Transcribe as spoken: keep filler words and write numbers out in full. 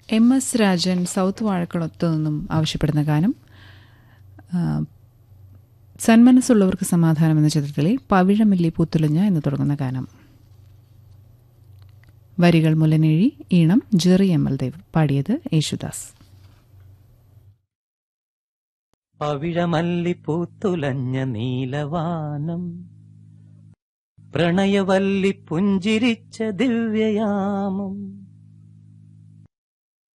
M S Rajan south വാഴക്കുളത്തു നിന്നും ആവശ്യപ്പെടുന്ന ഗാനം സന്മനസ്സുള്ളവർക്ക് സമാധാനം എന്ന ചിത്രത്തിലെ പവിഴമല്ലി പൂത്തുലഞ്ഞ എന്ന് തുടങ്ങുന്ന ഗാനം. വരികൾ മുല്ലനേഴി, ഈണം ജെറി എം എൽ ദേവ്, പാടിയത് യേശുദാസ്. പവിഴമല്ലി പൂത്തുലഞ്ഞ നീലവാനം, പ്രണയവല്ലി പുഞ്ചിരിച്ച ദിവ്യയാമം,